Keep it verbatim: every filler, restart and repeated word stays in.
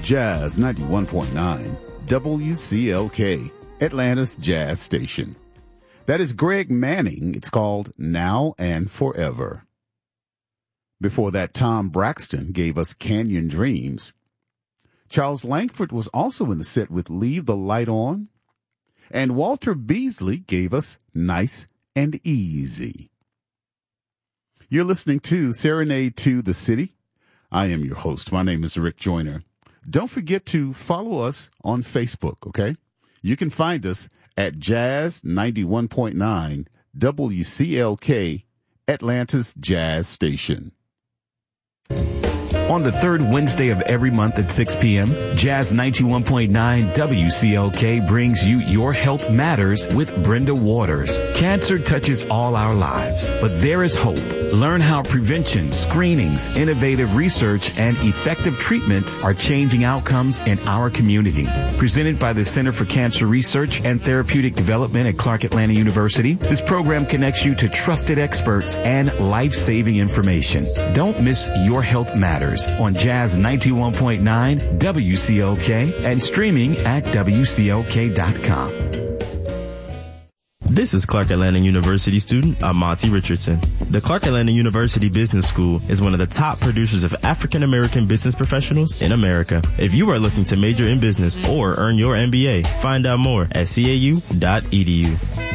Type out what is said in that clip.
Jazz ninety-one point nine, W C L K, Atlanta's Jazz Station. That is Greg Manning. It's called Now and Forever. Before that, Tom Braxton gave us Canyon Dreams. Charles Langford was also in the set with Leave the Light On. And Walter Beasley gave us Nice and Easy. You're listening to Serenade to the City. I am your host. My name is Rick Joyner. Don't forget to follow us on Facebook, okay? You can find us at Jazz ninety-one point nine, W C L K, Atlanta's Jazz Station. On the third Wednesday of every month at six p.m., Jazz ninety-one point nine W C L K brings you Your Health Matters with Brenda Waters. Cancer touches all our lives, but there is hope. Learn how prevention, screenings, innovative research, and effective treatments are changing outcomes in our community. Presented by the Center for Cancer Research and Therapeutic Development at Clark Atlanta University, this program connects you to trusted experts and life-saving information. Don't miss Your Health Matters on Jazz ninety-one point nine W C L K and streaming at W C L K dot com. This is Clark Atlanta University student Amonte Richardson. The Clark Atlanta University Business School is one of the top producers of African American business professionals in America. If you are looking to major in business or earn your M B A, find out more at C A U dot E D U.